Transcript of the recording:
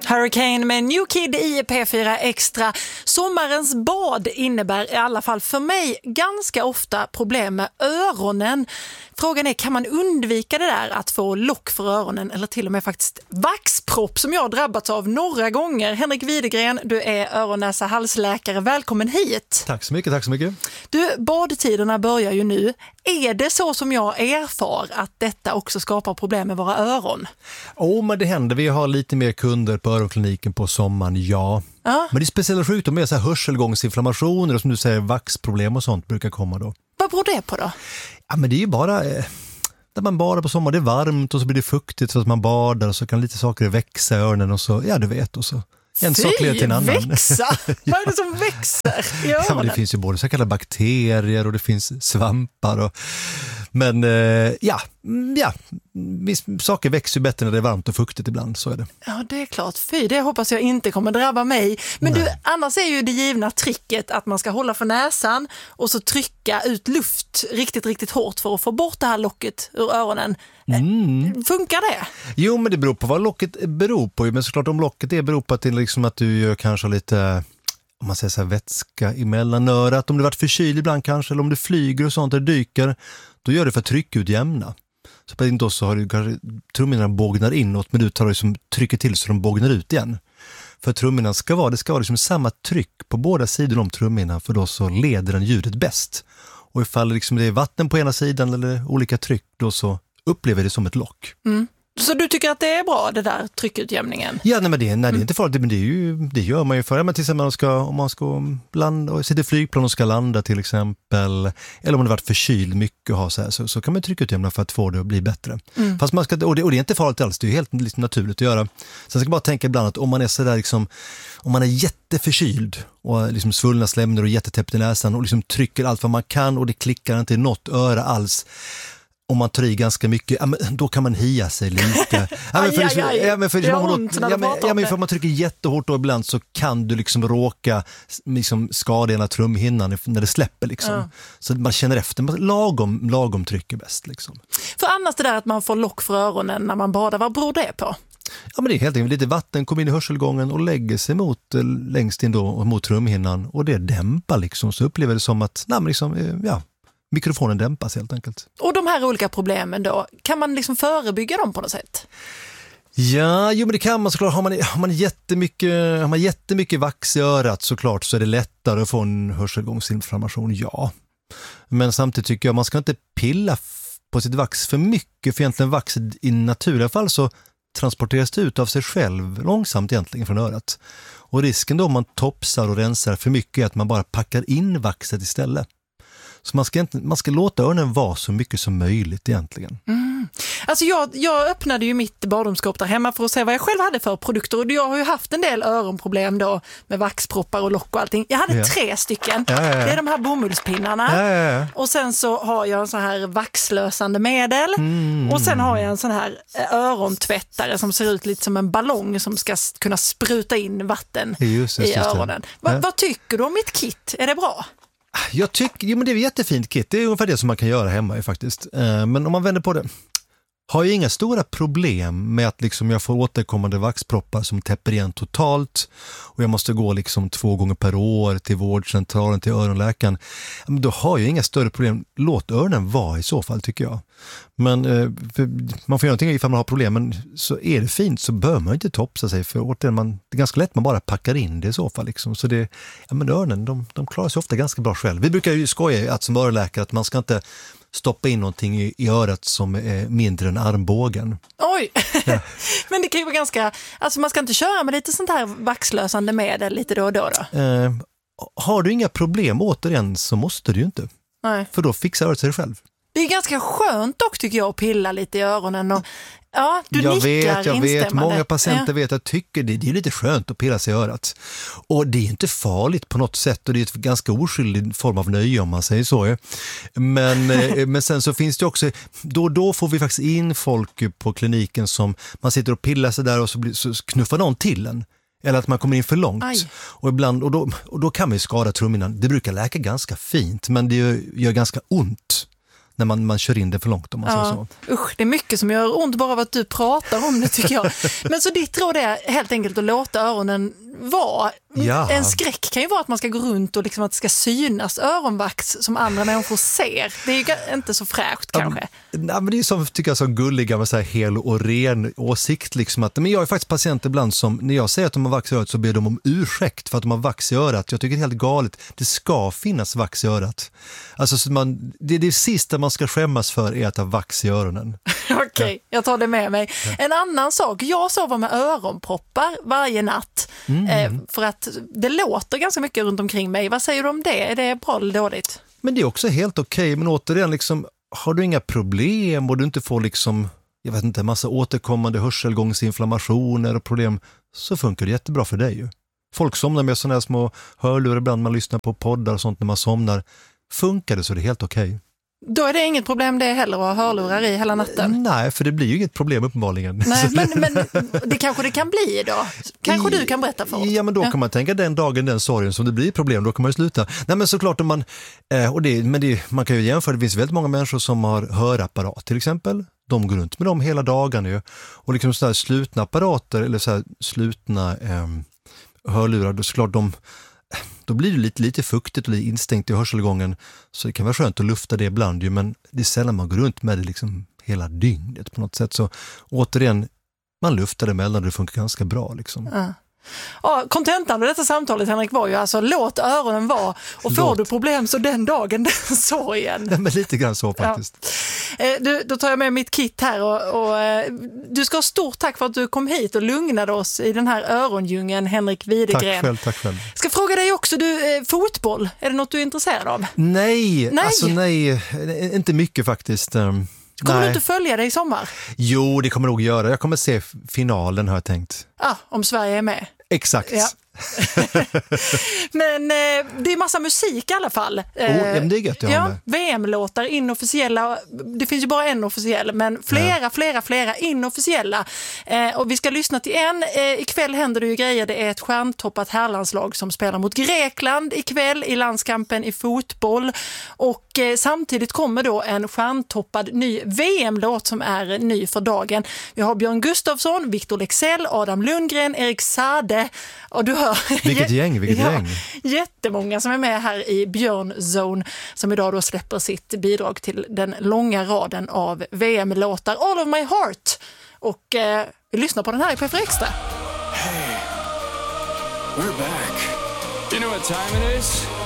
Hurricane med New Kid i P4 Extra. Sommarens bad innebär i alla fall för mig ganska ofta problem med öronen. Frågan är, kan man undvika det där att få lock för öronen eller till och med faktiskt vaxpropp som jag har drabbats av några gånger? Henrik Widegren, du är öron-, näsa-, halsläkare. Välkommen hit. Tack så mycket, tack så mycket. Du, badtiderna börjar ju nu. Är det så som jag erfar att detta också skapar problem med våra öron? Men det händer. Vi har lite mer kunder på öronkliniken på sommaren, ja. Men det är speciella sjukdomar, så här hörselgångsinflammationer och som du säger vaxproblem och sånt brukar komma då. Vad beror det på då? Ja, men det är ju bara när man badar på sommaren, det är varmt och så blir det fuktigt så att man badar och så kan lite saker växa i öronen och så, ja du vet och så. En sak leder till en annan. Växa? Vad är det som växer i öronen? Ja, men det finns ju både så kallade bakterier och det finns svampar. Men saker växer ju bättre när det är varmt och fuktigt ibland, så är det. Ja, det är klart. Fy, det hoppas jag inte kommer drabba mig. Men du, annars är ju det givna tricket att man ska hålla för näsan och så trycka ut luft riktigt, riktigt hårt för att få bort det här locket ur öronen. Funkar det? Jo, men det beror på vad locket beror på. Men såklart om locket beror på att det är liksom att du gör kanske lite, om man säger så här, vätska emellan örat. Om du varit förkyld ibland kanske, eller om du flyger och sånt eller dyker, då gör det för att tryckutjämna. Så på din då så har du kanske trumhinnorna bågnar inåt, men du tar liksom trycker till så de bågnar ut igen. För trumhinnan ska vara liksom samma tryck på båda sidor om trumhinnan, för då så leder den ljudet bäst. Och ifall liksom det är vatten på ena sidan eller olika tryck, då så upplever det som ett lock. Så du tycker att det är bra, det där tryckutjämningen? Ja, nej, men det är inte farligt, men det gör man ju för. Men till exempel om man ska landa och sitta i flygplan och ska landa till exempel, eller om det varit förkyld mycket och ha så kan man tryckutjämna för att få det att bli bättre. Fast man ska, och det är inte farligt alls, det är helt liksom naturligt att göra. Sen ska jag bara tänka ibland att om man är så där liksom, om man är jätteförkyld och liksom svullna slemmer och jättetäppt i näsan och liksom trycker allt vad man kan och det klickar inte i något öra alls. Om man tar i ganska mycket, då kan man hia sig lite. För om man trycker jättehårt då ibland så kan du liksom råka liksom skada ena trumhinnan när det släpper liksom. Så man känner efter, lagom trycker bäst liksom. För annars det där att man får lock för öronen när man badar, vad beror det på? Ja, men det är helt enkelt lite vatten kommer in i hörselgången och lägger sig längst in då mot trumhinnan och det dämpar liksom, så upplever det som att mikrofonen dämpas helt enkelt. Och de här olika problemen då, kan man liksom förebygga dem på något sätt? Ja, men det kan man såklart. Har man jättemycket vax i örat såklart så är det lättare att få en hörselgångsinflammation, ja. Men samtidigt tycker jag man ska inte pilla på sitt vax för mycket, för egentligen vax i naturliga fall så transporteras det ut av sig själv långsamt egentligen från örat. Och risken då om man topsar och rensar för mycket är att man bara packar in vaxet istället. Så man ska låta öronen vara så mycket som möjligt egentligen. Alltså jag öppnade ju mitt badrumsskåp där hemma för att se vad jag själv hade för produkter. Och jag har ju haft en del öronproblem då med vaxproppar och lock och allting. Jag hade 3 stycken. Det är de här bomullspinnarna. Och sen så har jag en sån här vaxlösande medel. Och sen har jag en sån här örontvättare som ser ut lite som en ballong som ska kunna spruta in vatten i öronen. Vad tycker du om mitt kit? Är det bra? Jag tycker, men det är ett jättefint kit. Det är ungefär det som man kan göra hemma faktiskt. Men om man vänder på det, har jag inga stora problem med att liksom jag får återkommande vaxproppar som täpper igen totalt och jag måste gå liksom 2 gånger per år till vårdcentralen, till öronläkaren. Men då har jag inga större problem. Låt öronen vara i så fall, tycker jag. Men man får göra någonting ifall man har problem, men så är det fint så bör man inte topsa sig, för återigen, det är ganska lätt man bara packar in det i så fall liksom. Så det, men öronen, de klarar sig ofta ganska bra själv. Vi brukar ju skoja att som öronläkare att man ska inte stoppa in någonting i örat som är mindre än armbågen. Oj, ja. Men det kan ju vara ganska, alltså man ska inte köra med lite sånt här vaxlösande medel lite då och då? Har du inga problem återigen så måste du ju inte. Nej. För då fixar örat sig själv. Det är ganska skönt dock tycker jag att pilla lite i öronen och ja, jag vet, många patienter vet att tycker det är lite skönt att pilla sig i örat. Och det är inte farligt på något sätt och det är ett ganska oskyldig form av nöje om man säger så. Men sen så finns det också, då får vi faktiskt in folk på kliniken som man sitter och pillar sig där och så knuffar någon till en. Eller att man kommer in för långt. Och ibland, och då kan man ju skada trumhinnan. Det brukar läka ganska fint, men det gör ganska ont när man kör in det för långt om man säger så. Usch, det är mycket som gör ont bara av att du pratar om det tycker jag. Men så ditt råd är helt enkelt att låta öronen vara. Ja. En skräck kan ju vara att man ska gå runt och liksom att det ska synas öronvax som andra människor ser. Det är ju inte så fräscht kanske. Ja, men det är som, tycker jag, så gulliga med så här hel och ren åsikt. Liksom att, men jag är faktiskt patient ibland som, när jag säger att de har vax i örat så ber de om ursäkt för att de har vax i örat. Jag tycker det är helt galet. Det ska finnas vax i örat. Alltså, så det sista man ska skämmas för är att ha vax i öronen. Okej, jag tar det med mig. En annan sak, jag sover med öronproppar varje natt. För att det låter ganska mycket runt omkring mig. Vad säger du om det? Är det bra eller dåligt? Men det är också helt okej. Men återigen, liksom, har du inga problem och du inte får liksom, jag vet inte, massa återkommande hörselgångsinflammationer och problem, så funkar det jättebra för dig ju. Folk somnar med sådana här små hörlurar ibland, man lyssnar på poddar och sånt när man somnar. Funkar det så det är helt okej. Då är det inget problem det heller att ha hörlurar i hela natten? Nej, för det blir ju inget problem uppenbarligen. Nej, men det kanske det kan bli då? Kanske du kan berätta för oss? Ja, men då kan man tänka den dagen, den sorgen som det blir problem, då kan man ju sluta. Nej, men såklart om man, man kan ju jämföra, det finns väldigt många människor som har hörapparat till exempel. De går runt med dem hela dagen ju. Och liksom sådär slutna apparater eller så här slutna hörlurar, då såklart då blir det lite fuktigt och lite instängt i hörselgången, så det kan vara skönt att lufta det ibland ju, men det är sällan man går runt med det liksom hela dygnet på något sätt. Så återigen, man luftar det emellan och det funkar ganska bra liksom. Ja, kontentan av detta samtalet, Henrik, var ju alltså låt öronen vara och får du problem så den dagen den sorgen. Ja, men lite grann så faktiskt. Ja. Då tar jag med mitt kit här och du ska ha stort tack för att du kom hit och lugnade oss i den här örondjungeln, Henrik Widegren. Tack själv. Ska fråga dig också, fotboll, är det något du är intresserad av? Nej, inte mycket faktiskt. Kommer du inte följa det i sommar? Jo, det kommer jag nog göra. Jag kommer se finalen, har jag tänkt. Om Sverige är med. Exakt. Ja. Men det är massa musik i alla fall. Det är gött jag har med. VM-låtar, inofficiella. Det finns ju bara en officiell, men flera inofficiella. Och vi ska lyssna till en. Ikväll händer det ju grejer. Det är ett stjärntoppat herrlandslag som spelar mot Grekland ikväll i landskampen i fotboll. Och samtidigt kommer då en stjärntoppad ny VM-låt som är ny för dagen. Vi har Björn Gustafsson, Victor Leksell, Adam Lundgren, Erik Sade. Och du hör vilket gäng. Jättemånga som är med här i Björn Zone, som idag då släpper sitt bidrag till den långa raden av VM-låtar All of My Heart. Och vi lyssnar på den här i P4 Extra. Hey, we're back. You know what time it is?